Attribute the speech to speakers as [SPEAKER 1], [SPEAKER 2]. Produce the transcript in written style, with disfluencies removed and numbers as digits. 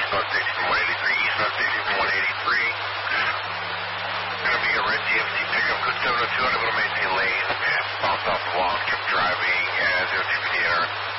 [SPEAKER 1] southbound station from 183, eastbound station from 183. Going to be a red GMC pickup, code 702 on a little maintain lane. Bounce off the wall, keep driving at 02 PDR.